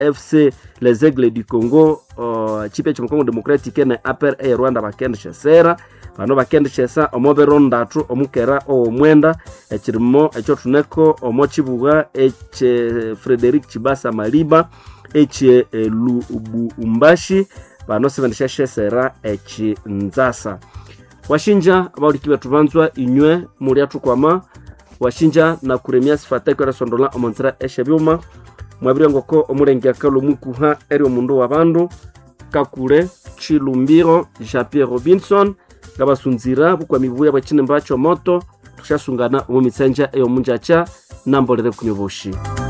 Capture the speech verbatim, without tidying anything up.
F C Les Aigles du Congo uh, chipe cha Congo Democratique na A P R e Rwanda bakendesha sera bano bakendesha sa omobero ndatu omukera omwenda ekirimo ekyo tuneko omochibuga eche Frederic Chibasa Maliba eche e, Lubumbashi bano sebendesha sera echi Nzasa washinja abaulikiwe tubanzwa inywe muri atukwama washinja na kuremia sifata kwa sondola omonzera eshebyuma mwabiri ngoko omurenge akalo mukuha eri omundu wabandu kakure Chilumbiro Jean Pierre Robinson gabasunzira bukwa mibuya bacine mbacho moto tushasungana mu mitsenja eyo munjacha nambolere kunyoboshi.